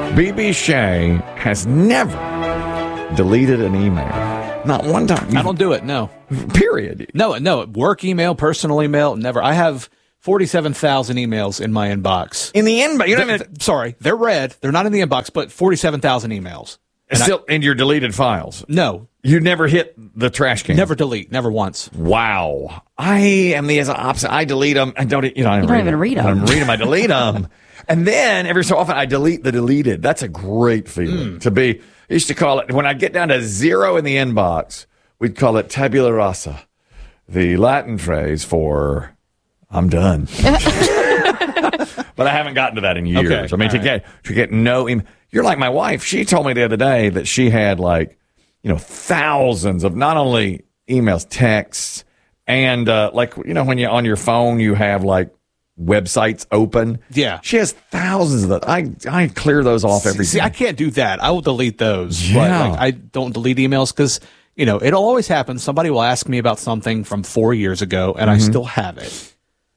BB Shea has never deleted an email. Not one time. I don't do it, no. Period. No. Work email, personal email, never. I have 47,000 emails in my inbox. In the inbox? Sorry, they're red. They're not in the inbox, but 47,000 emails. Still in your deleted files? No. You never hit the trash can? Never delete, never once. Wow. I am the opposite. I delete them. I don't, I don't even read them. I don't read them. I delete them. And then every so often I delete the deleted. That's a great feeling to be. I used to call it, when I get down to 0 in the inbox, we'd call it tabula rasa, the Latin phrase for I'm done. But I haven't gotten to that in years. Okay, I mean, to get no email. You're like my wife. She told me the other day that she had thousands of not only emails, texts, and when you're on your phone, you have websites open. Yeah. She has thousands of those. I clear those off every See, day. I can't do that. I will delete those. Yeah. But I don't delete emails because, it'll always happen. Somebody will ask me about something from 4 years ago, and I still have it.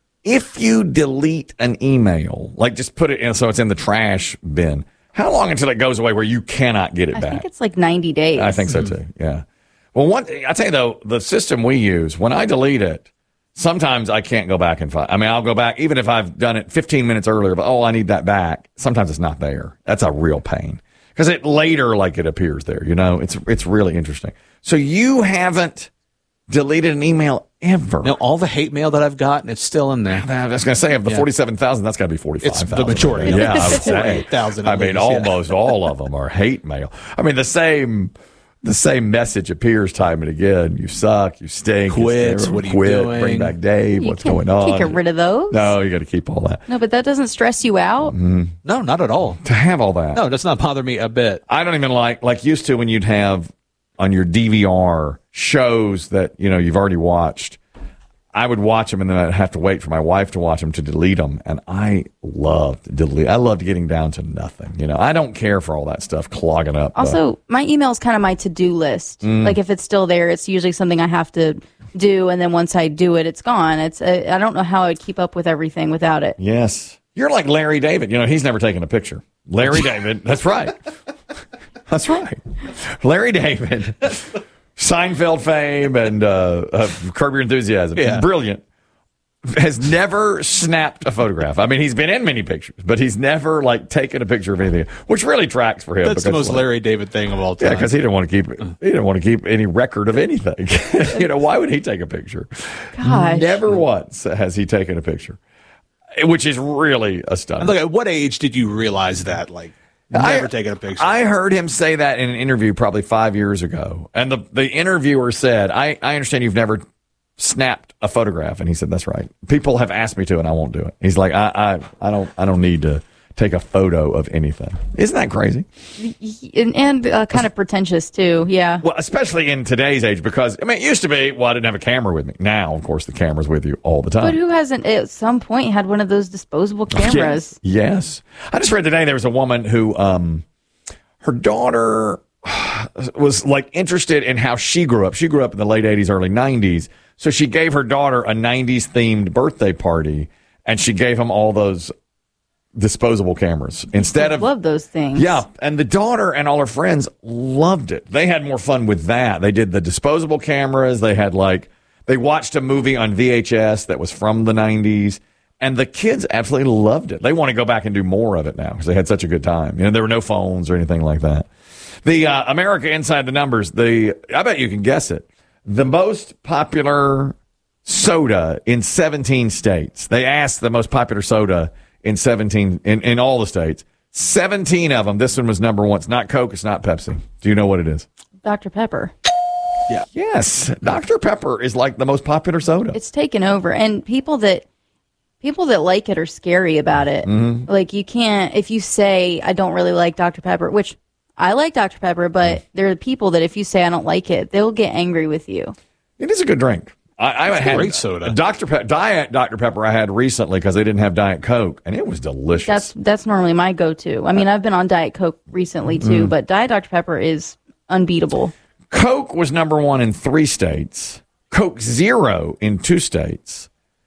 If you delete an email, just put it in so it's in the trash bin, how long until it goes away where you cannot get it back? I think it's 90 days. I think so too, yeah. Well, I tell you though, the system we use, when I delete it, sometimes I can't go back and find. I mean, I'll go back, even if I've done it 15 minutes earlier, but I need that back. Sometimes it's not there. That's a real pain. Because it later, it appears there, It's really interesting. So you haven't deleted an email ever? No, all the hate mail that I've gotten, it's still in there. I was going to say, of the 47,000, that's got to be 45,000. It's the majority. Yeah, I would say. 48,000. I mean, almost all of them are hate mail. I mean, the same message appears time and again. You suck. You stink. Quit. What are you doing? Bring back Dave. What's going on? You can't get rid of those. No, you got to keep all that. No, but that doesn't stress you out. No, not at all. To have all that. No, it does not bother me a bit. I don't even like used to when you'd have on your DVR shows that, you've already watched. I would watch them and then I'd have to wait for my wife to watch them to delete them. And I loved getting down to nothing. I don't care for all that stuff clogging up. Also, my email is kind of my to-do list. If it's still there, it's usually something I have to do. And then once I do it, it's gone. I don't know how I'd keep up with everything without it. Yes. You're like Larry David. He's never taken a picture. Larry David. That's right. That's right. Larry David. Seinfeld fame and Curb Your Enthusiasm. Yeah. Brilliant. Has never snapped a photograph. I mean, he's been in many pictures, but he's never taken a picture of anything, which really tracks for him. That's the most Larry David thing of all time. Yeah, because he didn't want to keep any record of anything. Why would he take a picture? Gosh. Never once has he taken a picture, which is really astounding. Look, at what age did you realize that? Never taken a picture. I heard him say that in an interview probably 5 years ago. And the interviewer said, I understand you've never snapped a photograph. And he said, that's right. People have asked me to, and I won't do it. He's like, I don't need to take a photo of anything. Isn't that crazy? And kind of pretentious too. Yeah. Well, especially in today's age, because it used to be, I didn't have a camera with me. Now, of course, the camera's with you all the time. But who hasn't at some point had one of those disposable cameras? Yes. I just read today there was a woman who, her daughter was interested in how she grew up. She grew up in the late 80s, early 90s. So she gave her daughter a 90s themed birthday party, and she gave them all those disposable cameras instead of love those things. Yeah, and the daughter and all her friends loved it. They had more fun with that. They did the disposable cameras. They had they watched a movie on VHS that was from the 90s, and the kids absolutely loved it. They want to go back and do more of it now because they had such a good time. There were no phones or anything like that. The America Inside the Numbers, I bet you can guess it. The most popular soda in 17 states. They asked the most popular soda in 17 in all the states. 17 of them. This one was number one. It's not Coke. It's not Pepsi. Do you know what it is? Dr. Pepper. Yeah. Yes. Dr. Pepper is the most popular soda. It's taken over, and people that like it are scary about it. Mm-hmm. You can't, if you say I don't really like Dr. Pepper, which I like Dr. Pepper, but there are people that if you say I don't like it, they'll get angry with you. It is a good drink. I had great soda. Diet Dr. Pepper I had recently because they didn't have Diet Coke, and it was delicious. That's normally my go-to. I mean, I've been on Diet Coke recently too, but Diet Dr. Pepper is unbeatable. Coke was number one in 3 states. Coke Zero in 2 states.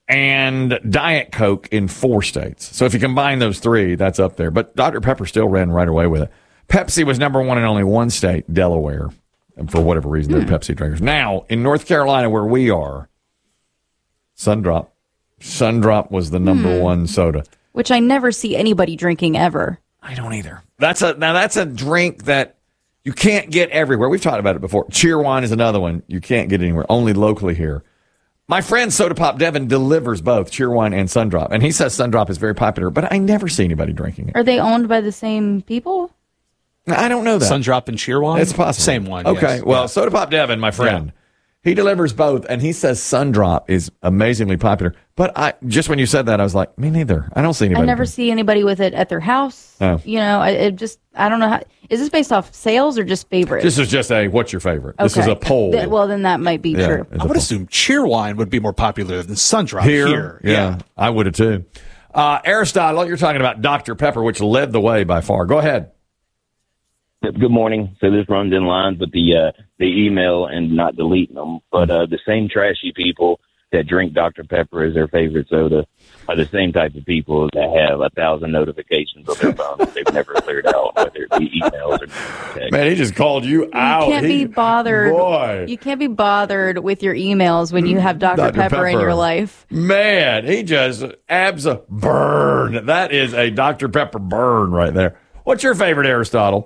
and Diet Coke in 4 states. So if you combine those 3, that's up there. But Dr. Pepper still ran right away with it. Pepsi was number 1 in only 1 state, Delaware. And for whatever reason, they're Pepsi drinkers. Now, in North Carolina, where we are, Sundrop. Sundrop was the number 1 soda. Which I never see anybody drinking ever. I don't either. That's a drink that you can't get everywhere. We've talked about it before. Cheerwine is another one. You can't get anywhere, only locally here. My friend Soda Pop Devin delivers both Cheerwine and Sundrop, and he says Sundrop is very popular, but I never see anybody drinking it. Are they owned by the same people? I don't know that. Sundrop and Cheerwine? It's possible. Same one. Okay, yes. well, Soda Pop Devin, my friend, he delivers both, and he says Sundrop is amazingly popular. But just when you said that, I was like, me neither. I don't see anybody. I never see anybody with it at their house. Oh. You know, I don't know how. Is this based off sales or just favorites? This is just what's your favorite? Okay. This was a poll. Well, then that might be true. I would assume Cheerwine would be more popular than Sundrop here. Yeah, I would have too. Aristotle, you're talking about Dr. Pepper, which led the way by far. Go ahead. Good morning. So this runs in line with the email and not deleting them. But the same trashy people that drink Dr. Pepper as their favorite soda are the same type of people that have 1,000 notifications on their phone that they've never cleared out, whether it be emails or text. Man, he just called you out. You can't be bothered. Boy. You can't be bothered with your emails when you have Dr. Pepper in your life. Man, he just abs a burn. That is a Dr. Pepper burn right there. What's your favorite, Aristotle?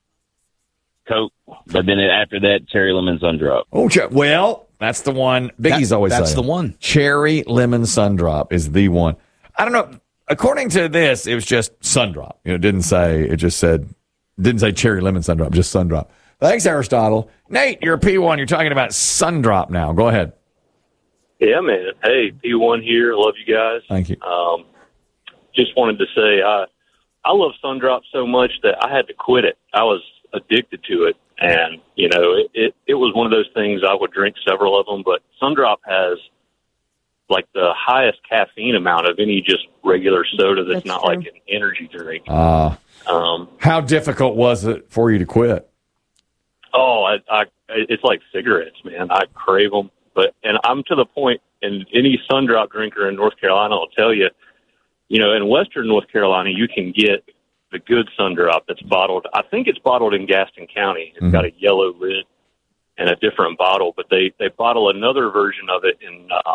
Coke, but then after that, cherry lemon Sundrop. Oh, well, that's the one. Biggie's always saying. That's the one. Cherry lemon Sundrop is the one. I don't know. According to this, it was just Sundrop. It didn't say cherry lemon Sundrop, just Sundrop. Thanks, Aristotle. Nate, you're a P1. You're talking about Sundrop now. Go ahead. Yeah, man. Hey, P1 here. Love you guys. Thank you. Just wanted to say I love Sundrop so much that I had to quit it. I was addicted to it, and it was one of those things. I would drink several of them, but Sundrop has like the highest caffeine amount of any just regular soda that's not true. Like an energy drink. How difficult was it for you to quit? Oh, it's like cigarettes, man. I crave them, and I'm to the point, and any Sundrop drinker in North Carolina will tell you, in Western North Carolina, you can get the good Sundrop that's bottled. I think it's bottled in Gaston County. It's got a yellow lid and a different bottle, but they bottle another version of it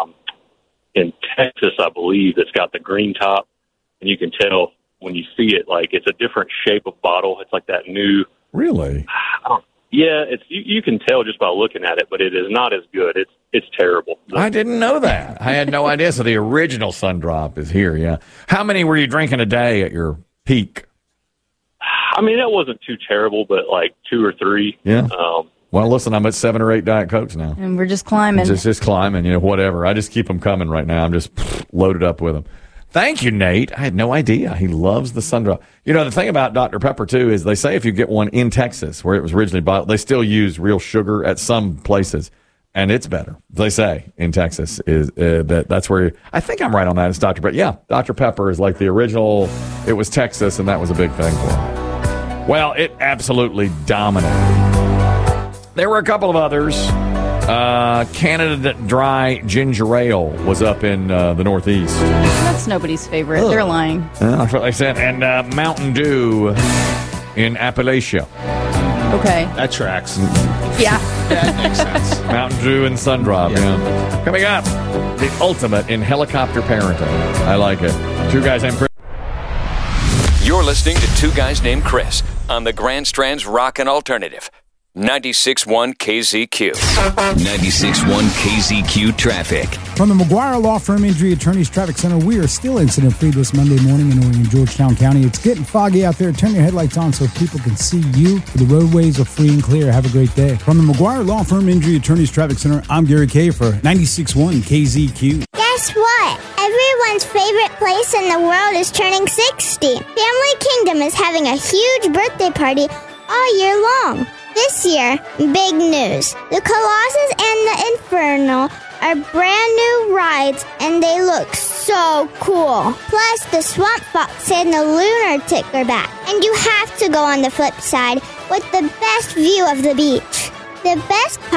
in Texas, I believe, that's got the green top, and you can tell when you see it, like it's a different shape of bottle. It's like that new. Really? Yeah, it's you can tell just by looking at it, but it is not as good. It's terrible. I didn't know that. I had no idea. So the original Sundrop is here. Yeah. How many were you drinking a day at your peak? I mean, that wasn't too terrible, but like 2 or 3. Yeah. Well, listen, I'm at 7 or 8 Diet Cokes now. And we're just climbing. Just climbing, whatever. I just keep them coming right now. I'm just loaded up with them. Thank you, Nate. I had no idea. He loves the Sundrop. The thing about Dr. Pepper, too, is they say if you get one in Texas, where it was originally bottled, they still use real sugar at some places, and it's better. They say in Texas is that's where I think I'm right on that. It's Dr. Pepper. Yeah, Dr. Pepper is like the original. It was Texas, and that was a big thing for them. Well, it absolutely dominated. There were a couple of others. Canada Dry Ginger Ale was up in the Northeast. That's nobody's favorite. They're lying. That's what they said. And Mountain Dew in Appalachia. Okay. That tracks. Yeah. That makes sense. Mountain Dew and Sundrop. Yeah. Coming up, the ultimate in helicopter parenting. I like it. 2 guys named Chris. You're listening to 2 Guys Named Chris on the Grand Strand's Rockin' Alternative. 96.1 KZQ. 96.1 KZQ traffic. From the McGuire Law Firm Injury Attorneys Traffic Center, we are still incident-free this Monday morning in Georgetown County. It's getting foggy out there. Turn your headlights on so people can see you. The roadways are free and clear. Have a great day. From the McGuire Law Firm Injury Attorneys Traffic Center, I'm Gary Kay for 96.1 KZQ. Guess what? Everyone's favorite place in the world is turning 60. Family Kingdom is having a huge birthday party all year long. This year, big news. The Colossus and the Inferno are brand new rides, and they look so cool. Plus, the Swamp Fox and the Lunatic are back. And you have to go on the flip side with the best view of the beach. The best part,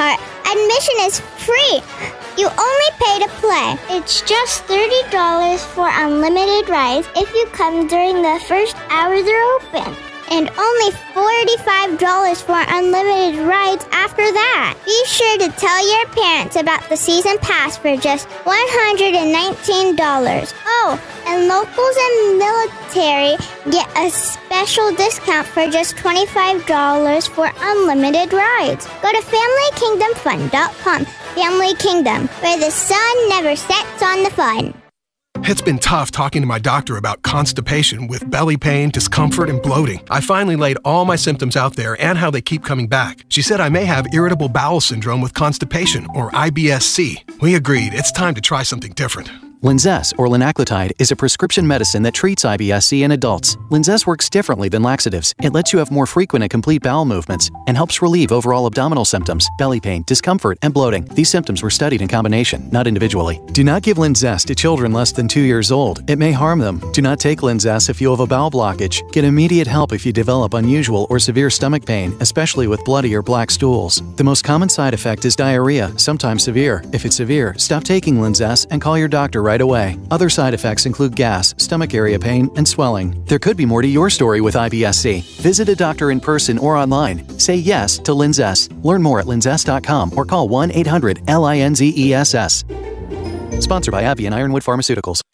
Admission is free. You only pay to play. It's just $30 for unlimited rides if you come during the first hour they're open. And only $45 for unlimited rides after that. Be sure to tell your parents about the season pass for just $119. Oh, and locals and military get a special discount for just $25 for unlimited rides. Go to FamilyKingdomFun.com. Family Kingdom, where the sun never sets on the fun. It's been tough talking to my doctor about constipation with belly pain, discomfort, and bloating. I finally laid all my symptoms out there and how they keep coming back. She said I may have irritable bowel syndrome with constipation, or IBS-C. We agreed it's time to try something different. Linzess, or linaclotide, is a prescription medicine that treats IBS-C in adults. Linzess works differently than laxatives. It lets you have more frequent and complete bowel movements and helps relieve overall abdominal symptoms, belly pain, discomfort, and bloating. These symptoms were studied in combination, not individually. Do not give Linzess to children less than 2 years old. It may harm them. Do not take Linzess if you have a bowel blockage. Get immediate help if you develop unusual or severe stomach pain, especially with bloody or black stools. The most common side effect is diarrhea, sometimes severe. If it's severe, stop taking Linzess and call your doctor right away. Other side effects include gas, stomach area pain, and swelling. There could be more to your story with IBS-C. Visit a doctor in person or online. Say yes to Linzess. Learn more at linzess.com or call 1-800-LINZESS. Sponsored by AbbVie and Ironwood Pharmaceuticals.